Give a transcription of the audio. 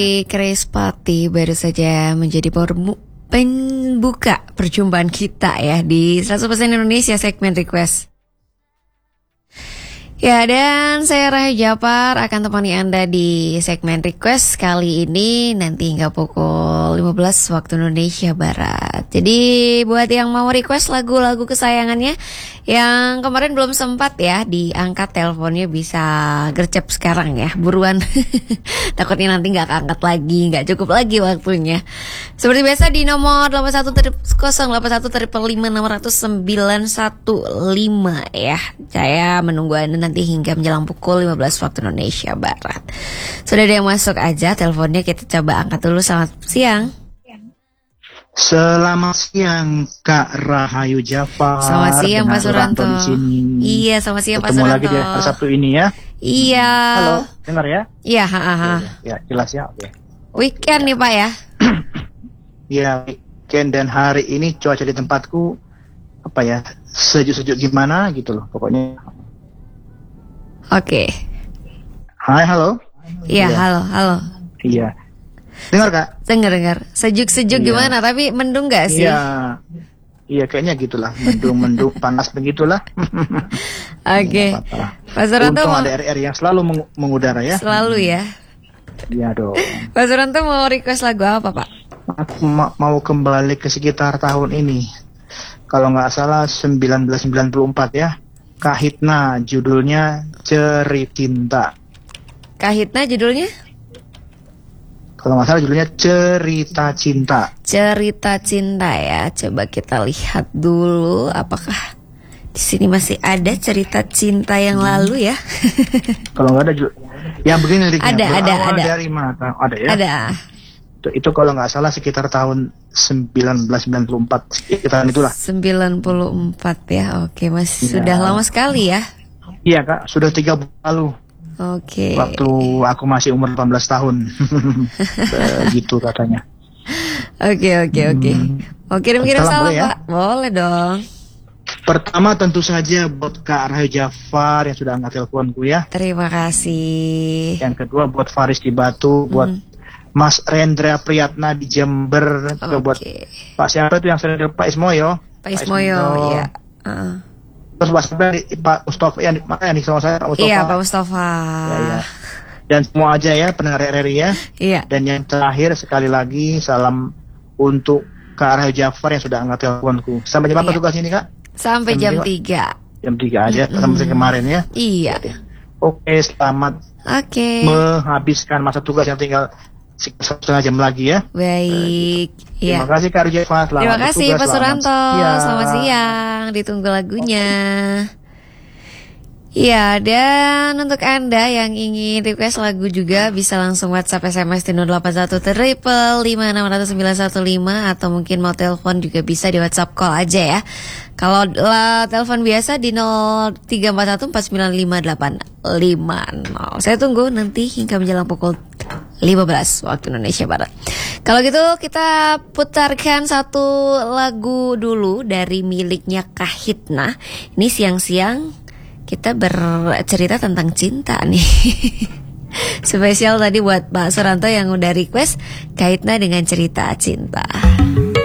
Krispati baru saja menjadi pembuka perjumpaan kita ya di 100% Indonesia segmen request. Ya, dan saya Rahayu Japar akan temani Anda di segmen request kali ini nanti hingga pukul 15 waktu Indonesia Barat. Jadi buat yang mau request lagu-lagu kesayangannya yang kemarin belum sempat ya diangkat teleponnya, bisa gercep sekarang ya, buruan. Takutnya nanti gak keangkat lagi, gak cukup lagi waktunya. Seperti biasa di nomor 081-085-600-915 ya. Saya menunggu Anda nanti hingga menjelang pukul 15 waktu Indonesia Barat. Sudah ada yang masuk aja teleponnya, kita coba angkat dulu. Selamat siang. Selamat siang Kak Rahayu Japar. Selamat siang Pak Suranto. Di sini. Iya, selamat siang Pak Ketemu Suranto. lagi di hari Sabtu ini ya. Iya. Halo, dengar ya? Iya, Ya, jelas ya. Oke. Weekend nih Pak ya. Iya, weekend dan hari ini cuaca di tempatku apa ya? Sejuk-sejuk gimana gitu loh pokoknya. Oke. Hai, halo. Iya, halo. Iya. Dengar Kak? Dengar. Sejuk-sejuk gimana? Tapi mendung gak sih? Iya kayaknya gitulah. Mendung, panas begitulah. Oke. Pak Suranto Untung ada RR yang selalu mengudara ya. Selalu ya. Iya dong. Pak Suranto mau request lagu apa Pak? Aku mau kembali ke sekitar tahun ini. Kalau nggak salah 1994 ya. Kahitna, judulnya Cerita. Kahitna judulnya? Kalau nggak salah judulnya Cerita Cinta. Cerita cinta ya. Coba kita lihat dulu apakah di sini masih ada cerita cinta yang lalu ya. Kalau nggak ada yang begini liriknya. Ada. Dari mana? Ada ya. Ada. Itu kalau nggak salah sekitar tahun 1994, sekitaran itulah. 94 ya. Oke, masih sudah lama sekali ya. Iya Kak, sudah 3 bulan lalu. Oke. Waktu aku masih umur 18 tahun. Begitu katanya. Oke. Mau kirim-kirim salam ya? Pak? Boleh dong. Pertama tentu saja buat Kak Rahayu Japar yang sudah angkat teleponku ya. Terima kasih. Yang kedua buat Faris di Batu, buat Mas Rendra Priyatna di Jember, buat Pak siapa itu yang sering Pak Ismoyo. Pak Ismoyo, iya. Terus Pak Mustafa yang di sama saya, Pak Mustafa. Iya, Pak Mustafa. Ya. Dan semua aja ya pendengar RRI ya. Iya. Dan yang terakhir sekali lagi salam untuk Kak Rahayu Japar yang sudah angkat teleponku. Sampai jam berapa tugas ini Kak? Sampai jam 3. Jam 3 aja, sampai kemarin ya. Iya. Oke, selamat menghabiskan masa tugas yang tinggal setengah jam lagi ya. Baik. Terima kasih Kak Rahayu Japar. Terima kasih Pak Suranto. Siang. Selamat siang. Ditunggu lagunya. Ya, dan untuk Anda yang ingin request lagu juga bisa langsung WhatsApp SMS di 0813550615 atau mungkin mau telepon juga bisa di WhatsApp call aja ya. Kalau telepon biasa di 0341495850. Saya tunggu nanti hingga menjelang pukul 15 waktu Indonesia Barat. Kalau gitu kita putarkan satu lagu dulu dari miliknya Kahitna. Ini siang-siang kita bercerita tentang cinta nih. Spesial tadi buat Pak Suranto yang udah request Kahitna dengan cerita cinta.